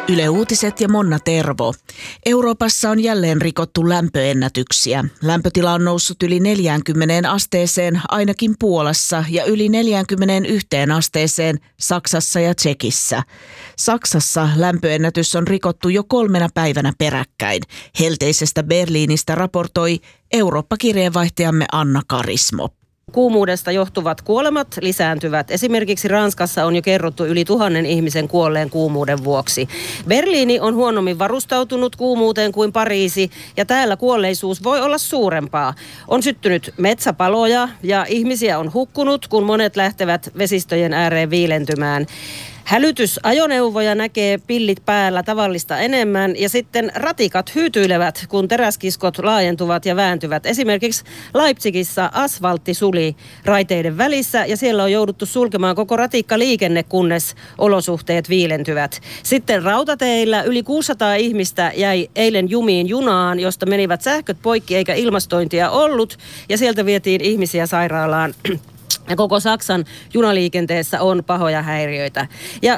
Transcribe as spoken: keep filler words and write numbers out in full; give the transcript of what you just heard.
Yle Uutiset ja Monna Tervo. Euroopassa on jälleen rikottu lämpöennätyksiä. Lämpötila on noussut yli neljäänkymmeneen asteeseen ainakin Puolassa ja yli neljäänkymmeneenyhteen asteeseen Saksassa ja Tšekissä. Saksassa lämpöennätys on rikottu jo kolmena päivänä peräkkäin. Helteisestä Berliinistä raportoi Eurooppa-kirjeenvaihtajamme Anna Karismo. Kuumuudesta johtuvat kuolemat lisääntyvät. Esimerkiksi Ranskassa on jo kerrottu yli tuhannen ihmisen kuolleen kuumuuden vuoksi. Berliini on huonommin varustautunut kuumuuteen kuin Pariisi ja täällä kuolleisuus voi olla suurempaa. On syttynyt metsäpaloja ja ihmisiä on hukkunut, kun monet lähtevät vesistöjen ääreen viilentymään. Hälytysajoneuvoja näkee pillit päällä tavallista enemmän ja sitten ratikat hyytyilevät, kun teräskiskot laajentuvat ja vääntyvät. Esimerkiksi Leipzigissä asfaltti suli raiteiden välissä ja siellä on jouduttu sulkemaan koko ratikkaliikenne, kunnes olosuhteet viilentyvät. Sitten rautateillä yli kuusisataa ihmistä jäi eilen jumiin junaan, josta menivät sähköt poikki eikä ilmastointia ollut ja sieltä vietiin ihmisiä sairaalaan. Ja koko Saksan junaliikenteessä on pahoja häiriöitä. Ja